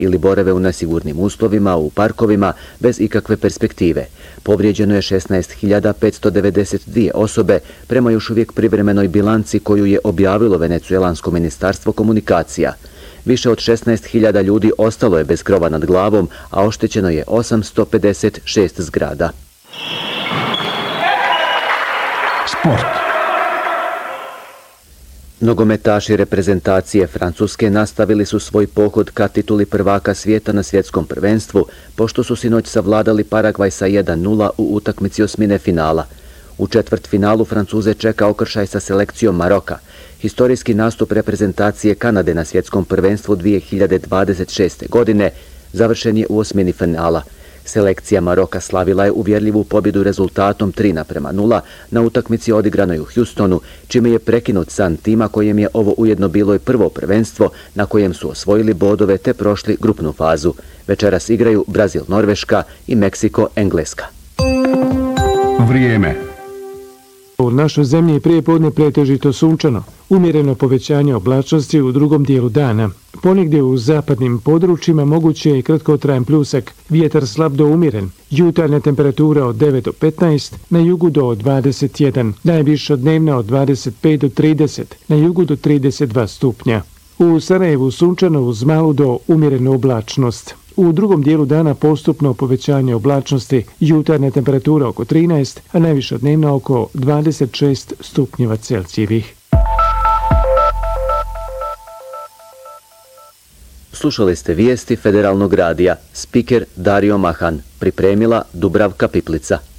ili borave u nesigurnim uslovima u parkovima bez ikakve perspektive. Povrijeđeno je 16.592 osobe prema još uvijek privremenoj bilanci koju je objavilo Venecuelansko ministarstvo komunikacija. Više od 16.000 ljudi ostalo je bez krova nad glavom, a oštećeno je 856 zgrada. Sport. Nogometaši reprezentacije Francuske nastavili su svoj pohod ka tituli prvaka svijeta na svjetskom prvenstvu, pošto su sinoć savladali Paragvaj sa 1:0 u utakmici osmine finala. U četvrtfinalu Francuze čeka okršaj sa selekcijom Maroka. Historijski nastup reprezentacije Kanade na svjetskom prvenstvu 2026. godine završen je u osmini finala. Selekcija Maroka slavila je uvjerljivu pobjedu rezultatom 3:0 na utakmici odigranoj u Houstonu, čime je prekinut san tima kojem je ovo ujedno bilo i prvo prvenstvo na kojem su osvojili bodove te prošli grupnu fazu. Večeras igraju Brazil-Norveška i Meksiko-Engleska. Vrijeme. U našoj zemlji je prijepodne pretežito sunčano, umjereno povećanje oblačnosti u drugom dijelu dana. Ponegdje u zapadnim područjima moguće je kratkotrajan pljusak, vjetar slab do umjeren, jutarnja temperatura od 9 do 15, na jugu do 21, najviša dnevna od 25 do 30, na jugu do 32 stupnja. U Sarajevu sunčano uz malu do umjerenu oblačnost. U drugom dijelu dana postupno povećanje oblačnosti, jutarnja temperatura oko 13, a najviša dnevna oko 26 stupnjeva Celzijevih. Slušali ste vijesti Federalnog radija. Spiker Dario Mahan. Pripremila Dubravka Piplica.